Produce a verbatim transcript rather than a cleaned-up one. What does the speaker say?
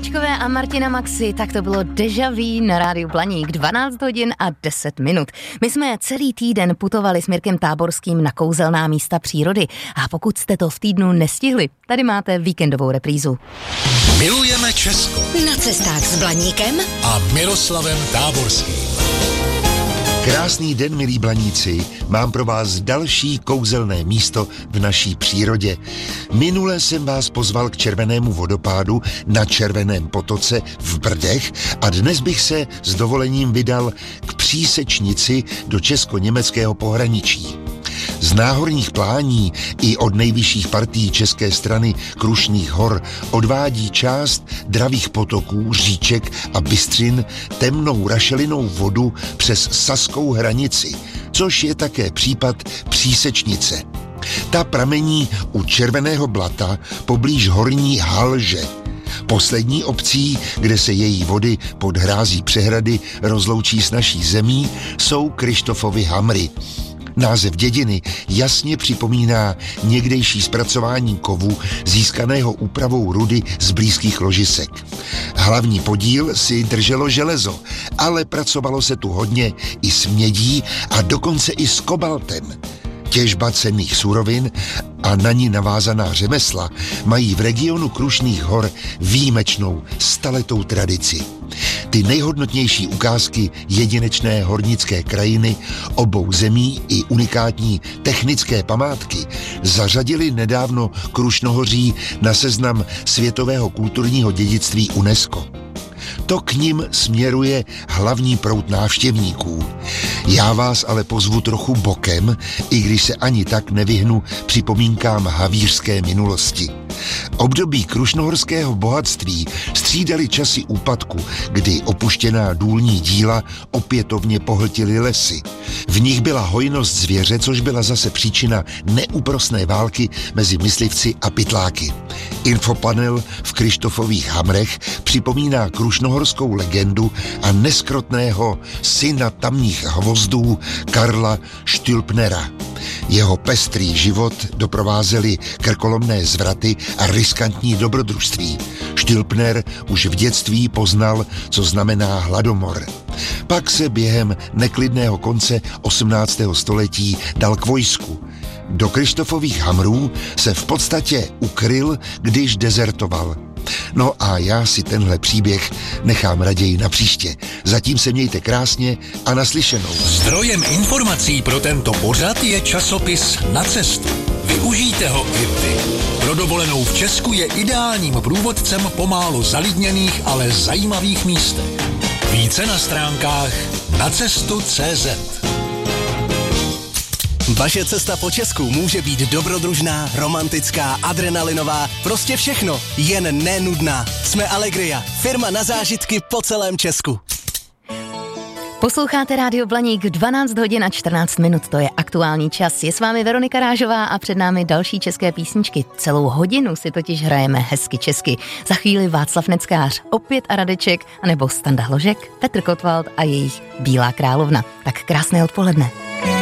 Čkové a Martina Maxi, tak to bylo Deja Vu na rádiu Blaník, dvanáct hodin a deset minut. My jsme celý týden putovali s Mirkem Táborským na kouzelná místa přírody a pokud jste to v týdnu nestihli, tady máte víkendovou reprízu. Milujeme Česko. Na cestách s Blaníkem a Miroslavem Táborským. Krásný den, milí Blaníci, mám pro vás další kouzelné místo v naší přírodě. Minule jsem vás pozval k červenému vodopádu na Červeném potoce v Brdech a dnes bych se s dovolením vydal k přísečnici do česko-německého pohraničí. Z náhorních plání i od nejvyšších partií české strany Krušných hor odvádí část dravých potoků, říček a bystřin temnou rašelinou vodu přes saskou hranici, což je také případ přísečnice. Ta pramení u Červeného blata poblíž horní Halže. Poslední obcí, kde se její vody pod hrází přehrady rozloučí s naší zemí, jsou Kryštofovy Hamry. Název dědiny jasně připomíná někdejší zpracování kovu získaného úpravou rudy z blízkých ložisek. Hlavní podíl si drželo železo, ale pracovalo se tu hodně i s mědí a dokonce i s kobaltem. Těžba cenných surovin a na ní navázaná řemesla mají v regionu Krušných hor výjimečnou staletou tradici. Ty nejhodnotnější ukázky jedinečné hornické krajiny obou zemí i unikátní technické památky zařadili nedávno Krušnohoří na seznam světového kulturního dědictví UNESCO. To k nim směruje hlavní proud návštěvníků. Já vás ale pozvu trochu bokem, i když se ani tak nevyhnu připomínkám havířské minulosti. Období krušnohorského bohatství střídaly časy úpadku, kdy opuštěná důlní díla opětovně pohltily lesy. V nich byla hojnost zvěře, což byla zase příčina neúprosné války mezi myslivci a pytláky. Infopanel v Kryštofových Hamrech připomíná krušnohorskou legendu a neskrotného syna tamních hvozdů Karla Štülpnera. Jeho pestrý život doprovázely krkolomné zvraty a riskantní dobrodružství. Štülpner už v dětství poznal, co znamená hladomor. Pak se během neklidného konce osmnáctého století dal k vojsku. Do Kryštofových Hamrů se v podstatě ukryl, když dezertoval. No a já si tenhle příběh nechám raději na příště. Zatím se mějte krásně a naslyšenou. Zdrojem informací pro tento pořad je časopis Na cestu. Využijte ho i vy. Pro dovolenou v Česku je ideálním průvodcem po málo zalidněných, ale zajímavých místech. Více na stránkách nacestu tečka cé zet. Vaše cesta po Česku může být dobrodružná, romantická, adrenalinová, prostě všechno, jen nenudná. Jsme Allegria, firma na zážitky po celém Česku. Posloucháte Rádio Blaník, dvanáct hodin a čtrnáct minut, to je aktuální čas. Je s vámi Veronika Rážová a před námi další české písničky. Celou hodinu si totiž hrajeme hezky česky. Za chvíli Václav Neckář, opět a Radeček, anebo Standa Hložek, Petr Kotwald a jejich Bílá královna. Tak krásné odpoledne.